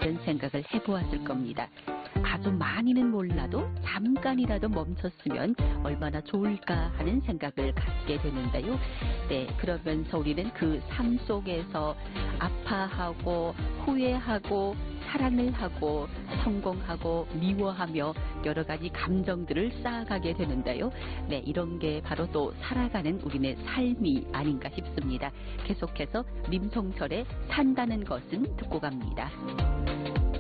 그런 생각을 해보았을 겁니다. 아주 많이는 몰라도 잠깐이라도 멈췄으면 얼마나 좋을까 하는 생각을 갖게 되는데요. 네, 그러면서 우리는 그 삶 속에서 아파하고 후회하고 사랑을 하고 성공하고 미워하며 여러 가지 감정들을 쌓아가게 되는데요. 네, 이런 게 바로 또 살아가는 우리네 삶이 아닌가 싶습니다. 계속해서 민송철의 산다는 것은 듣고 갑니다.